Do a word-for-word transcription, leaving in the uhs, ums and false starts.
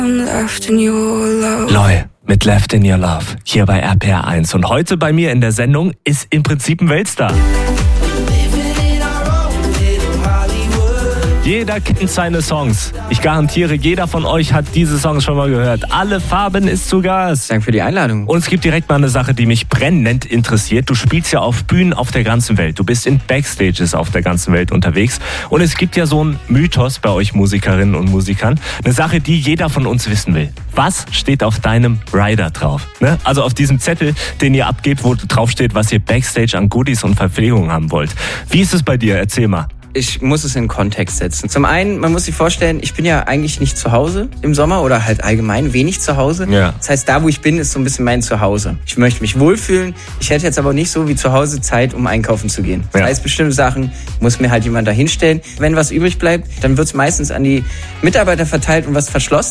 Loi mit Left in Your Love hier bei R P R eins. Und heute bei mir in der Sendung ist im Prinzip ein Weltstar. Jeder kennt seine Songs. Ich garantiere, jeder von euch hat diese Songs schon mal gehört. Alle Farben ist zu Gast. Danke für die Einladung. Und es gibt direkt mal eine Sache, die mich brennend interessiert. Du spielst ja auf Bühnen auf der ganzen Welt. Du bist in Backstages auf der ganzen Welt unterwegs. Und es gibt ja so einen Mythos bei euch Musikerinnen und Musikern. Eine Sache, die jeder von uns wissen will. Was steht auf deinem Rider drauf? Ne? Also auf diesem Zettel, den ihr abgebt, wo drauf steht, was ihr Backstage an Goodies und Verpflegung haben wollt. Wie ist es bei dir? Erzähl mal. Ich muss es in Kontext setzen. Zum einen, man muss sich vorstellen, ich bin ja eigentlich nicht zu Hause im Sommer oder halt allgemein wenig zu Hause. Ja. Das heißt, da wo ich bin, ist so ein bisschen mein Zuhause. Ich möchte mich wohlfühlen. Ich hätte jetzt aber nicht so wie zu Hause Zeit, um einkaufen zu gehen. Das ja. heißt, bestimmte Sachen muss mir halt jemand da hinstellen. Wenn was übrig bleibt, dann wird es meistens an die Mitarbeiter verteilt und was verschlossen.